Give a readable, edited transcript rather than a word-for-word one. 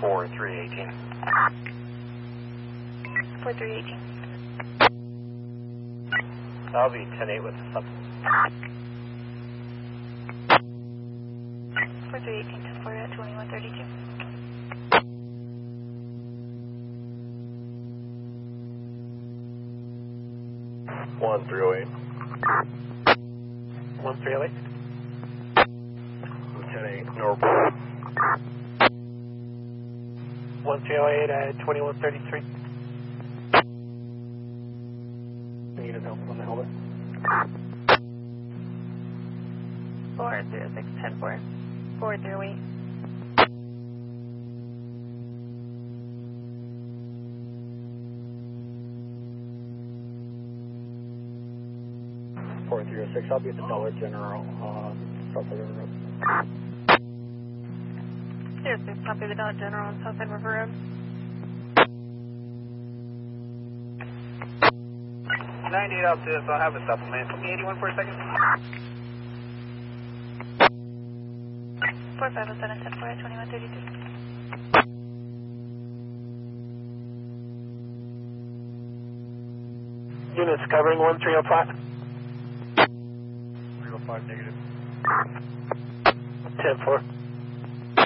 4318. 4318. That'll be 10-8 with the sub. 4318 to 4 at 2132. One 308. 1308. 10-8 northbound. 1308 at 2133. Need help on the helmet. 406 10-4. 408. I'll be at the Dollar General South River Road. 06, copy the Dollar General on South End River Road. 98 altitude, so I'll have a supplement. Put me 81 for a second. 4507 10-4 at 2133. Units covering 1305. 305 negative. 10-4.